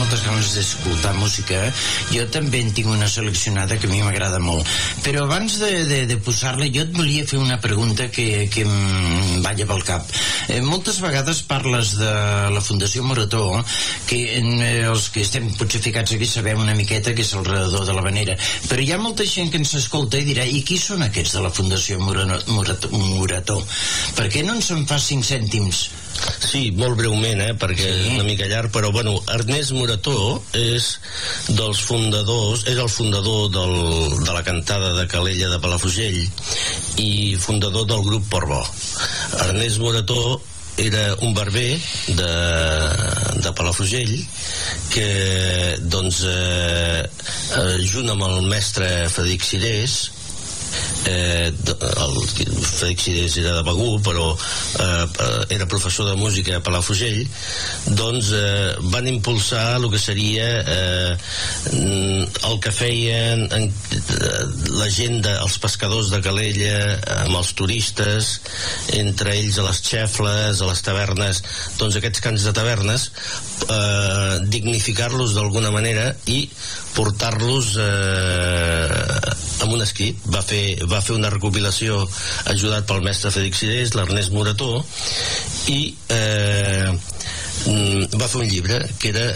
moltes ganes d'escoltar música. Jo també en tinc una seleccionada que a mi m'agrada molt. Però abans de posar-la, jo et volia fer una pregunta que em balla pel cap. Moltes vegades parles de la Fundació Morató, que els que estem potser ficats aquí sabem una miqueta que és alrededor de l'Havanera, però hi ha molta gent que ens escolta i dirà: i qui són aquests de la Fundació Morató? Per què no ens en fa 5 cèntims? Sí, molt breument, perquè és una mica llarg, però bueno, Ernest Morató és dels fundadors, és el fundador de la cantada de Calella de Palafrugell i fundador del grup Portbó. Ernest Morató era un barber de Palafrugell que, doncs, junt amb el mestre Frederic Cirés, el Frederic Cirés era de Begur, però era professor de música a Palafrugell, doncs van impulsar el que seria el que feien la gent, els pescadors de Calella amb els turistes, entre ells a les xefles, a les tavernes, doncs aquests cants de tavernes, dignificar-los d'alguna manera i portar-los amb un escrit. Va fer una recopilació ajudat pel mestre Frederic Cirés, l'Ernest Morató, i va fer un llibre que era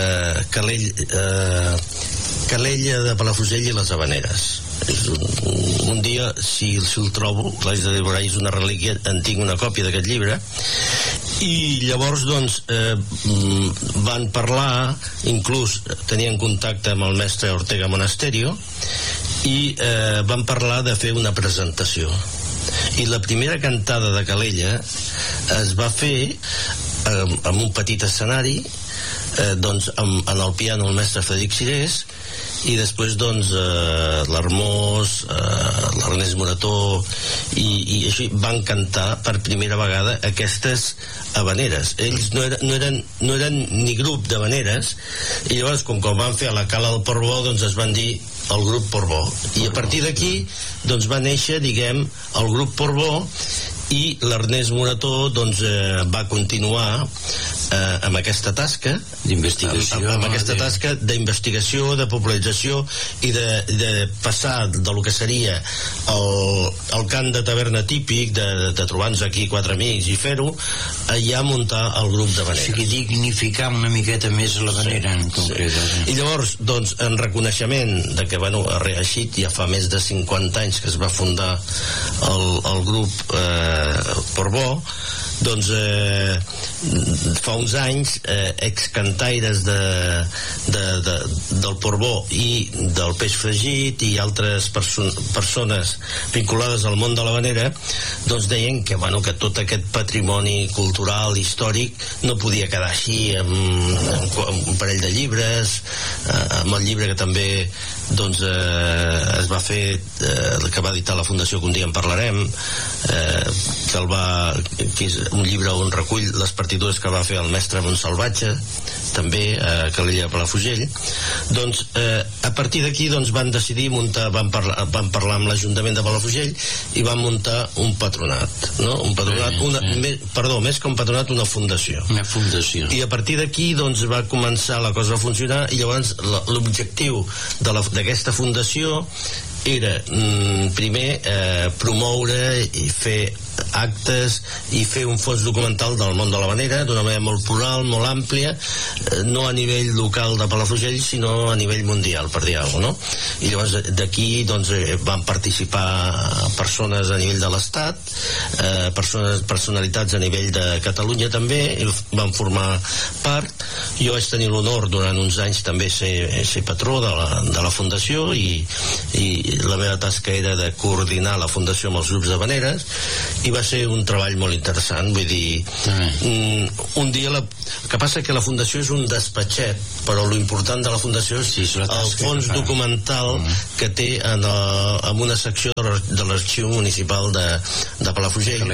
Calella de Palafrugell i les Havaneres. Un dia, si el trobo, l'haig de devorar, és una relíquia, en tinc una còpia d'aquest llibre. I llavors, doncs, van parlar, inclús tenien contacte amb el mestre Ortega Monasterio, i van parlar de fer una presentació. I la primera cantada de Calella es va fer amb un petit escenari, doncs en el piano el mestre Frederic Cirés, i després, doncs, l'Hermós, l'Ernest Morató i així van cantar per primera vegada aquestes havaneres. Ells no eren ni grup d'havaneres, i llavors, com van fer a la Cala del Portbó, doncs es van dir el grup Portbó, i a partir d'aquí doncs va néixer, diguem, el grup Portbó, i l'Ernest Morató doncs va continuar amb aquesta tasca d'investigació, de popularització i de passar de lo que seria el cant de taverna típic de trobar-nos aquí 4 amics i fer-ho, allà muntar el grup d'havaneres. O sigui, dignificar una miqueta més l'havanera en concret. I llavors, doncs, en reconeixement de que, bueno, ha reeixit, ja fa més de 50 anys que es va fundar el grup Portbó, doncs fa uns anys excantaires del Portbó i del peix fregit i altres persones vinculades al món de l'havanera, doncs deien que, bueno, que tot aquest patrimoni cultural, històric, no podia quedar així amb un parell de llibres, amb el llibre que també doncs es va fer, que va editar la Fundació, que un dia en parlarem, que és un llibre on recull les partitures que va fer el mestre Montsalvatge, també a Calella de Palafrugell. Doncs a partir d'aquí doncs van decidir muntar, van parlar amb l'Ajuntament de Palafrugell i van muntar un patronat, no? Un patronat, més que un patronat, una fundació. Una fundació. I a partir d'aquí doncs va començar la cosa a funcionar, i llavors l'objectiu d'aquesta fundació era primer promoure i fer actes i fer un fons documental del món de l'havanera d'una manera molt plural, molt àmplia, no a nivell local de Palafrugell, sinó a nivell mundial, per dir alguna cosa, no? I llavors d'aquí doncs van participar persones a nivell de l'Estat, personalitats a nivell de Catalunya també, i van formar part. Jo vaig tenir l'honor durant uns anys també ser patró de la fundació, i la meva tasca era de coordinar la fundació amb els grups d'havaneres, i va ser un treball molt interessant. Vull dir, un dia el que passa que la fundació és un despatxet, però l'important de la fundació és el fons documental que té en una secció de l'arxiu municipal de Palafrugell,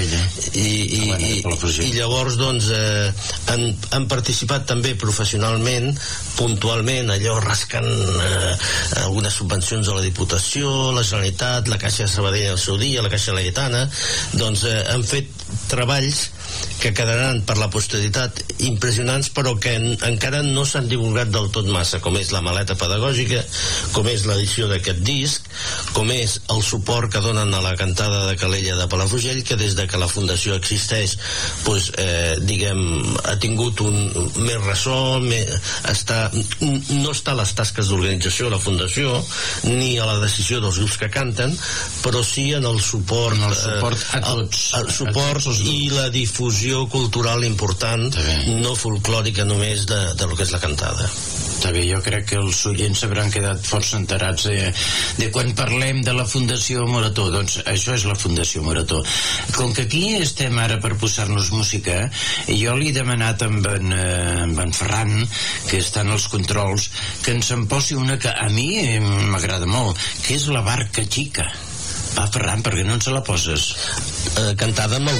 i llavors doncs han participat també professionalment, puntualment, allò rascant algunes subvencions de la Diputació, la Generalitat, la Caixa de Sabadell al seu dia, la Caixa Laietana. Doncs han fet treballs que quedaran per la posteritat impressionants, però que encara no s'han divulgat del tot massa, com és la maleta pedagògica, com és l'edició d'aquest disc, com és el suport que donen a la cantada de Calella de Palafrugell, que des de que la fundació existeix doncs, ha tingut un més ressò, no està a les tasques d'organització de la fundació ni a la decisió dels grups que canten, però sí en el suport a tots, el suport i la difusió cultural important, no folclòrica només de lo que és la cantada. Està bé, jo crec que els oients s'hauran quedat força enterats de quan parlem de la Fundació Morató. Doncs això és la Fundació Morató. Com que aquí estem ara per posar-nos música, jo li he demanat amb en Ferran, que estan als controls, que ens en posi una que a mi m'agrada molt, que és La barca xica. Va, Ferran, per què no ens la poses? Cantada amb el